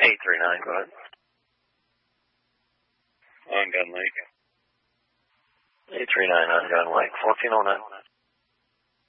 839, go ahead. On Gun Lake. 839 on Gun Lake, 1409.